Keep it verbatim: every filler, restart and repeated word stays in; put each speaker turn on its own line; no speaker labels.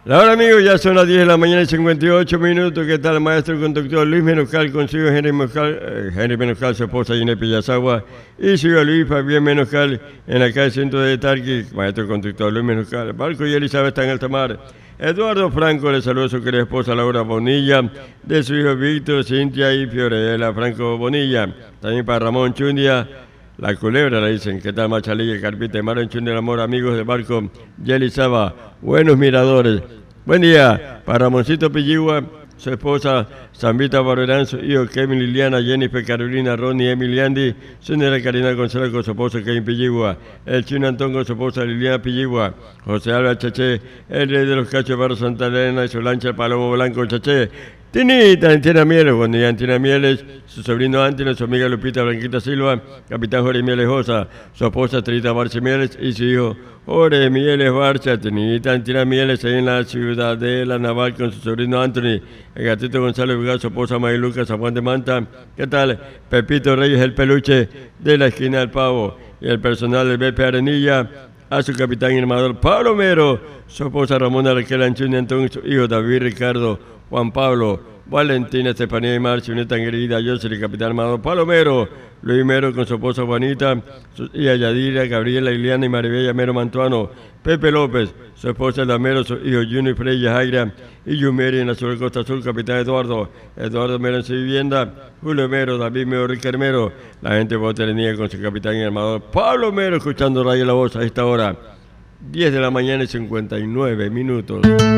La hora, amigos, ya son las diez de la mañana y cincuenta y ocho minutos. ¿Qué tal, maestro conductor Luis Menoscal, consigo Henry Menoscal, eh, Henry Menoscal, su esposa Ginette Pillazagua, y su hijo Luis Fabián Menoscal, en la calle Centro de Tarqui, maestro conductor Luis Menoscal. Barco y Elizabeth están en alta mar. Eduardo Franco le saluda a su querida esposa Laura Bonilla, de su hijo Víctor, Cintia y Fiorella Franco Bonilla. También para Ramón Chundia, la culebra, le dicen. ¿Qué tal, Machalilla, Carpita, Marón Chundia, el amor, amigos del barco y Elizabeth, buenos miradores. Buen día para Ramoncito Pilligua, su esposa Zambita Barberán, su hijo Kevin, Liliana, Jennifer, Carolina, Ronnie, Emiliandi, su nera Karina González con su esposo Kevin Pilligua, el chino Antón con su esposa Liliana Pilligua, José Alba Chaché, el rey de los cachos Barro Santa Elena y su lancha el Palomo Blanco Chaché. Tinita, Antina Mieles, buen día, Antina Mieles, su sobrino Antino, su amiga Lupita Blanquita Silva, capitán Jorge Mieles Josa, su esposa Trita Barce Mieles y su hijo Jorge Mieles Barcha. Tinita, Antina Mieles, ahí en la ciudad de La Naval con su sobrino Anthony, el gatito Gonzalo Vigal, su esposa Mariluca, San Juan de Manta. ¿Qué tal? Pepito Reyes, el peluche de la esquina del Pavo, y el personal del B P Arenilla, a su capitán y armador Pablo Mero, su esposa Ramona Raquel Anchuni Antón, su hijo David Ricardo, Juan Pablo, Valentina, Estefanía y Marcia, una tan querida, José, el capitán armador Palomero, Luis Mero con su esposa Juanita, su hija Yadira, Gabriela, Iliana y Maribella Mero Mantuano, Pepe López, su esposa Damero, su hijo Junior Freya Jaira y Yumeri en la sur Costa Azul, capitán Eduardo, Eduardo Mero en su vivienda, Julio Mero, David Mero, Ricardo Mero, la gente de Boterenía con su capitán y armador Pablo Mero, escuchando Radio La Voz a esta hora, diez de la mañana y cincuenta y nueve minutos.